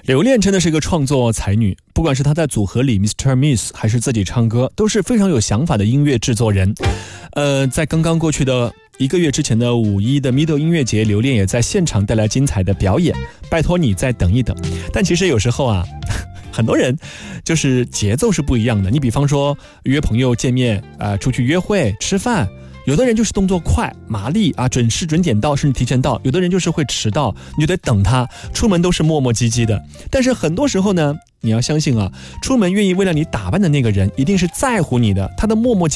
刘恋真的是一个创作才女，不管是她在组合里 Mr. Miss 还是自己唱歌，都是非常有想法的音乐制作人。在刚刚过去的1个月之前的5·1的 Middle 音乐节，刘恋也在现场带来精彩的表演。拜托你再等一等。但其实有时候啊，很多人就是节奏是不一样的。你比方说约朋友见面出去约会吃饭，有的人就是动作快麻利啊，准时准点到，甚至提前到；有的人就是会迟到，你就得等他。出门都是磨磨唧唧的。但是很多时候呢，你要相信啊，出门愿意为了你打扮的那个人一定是在乎你的，他的磨磨唧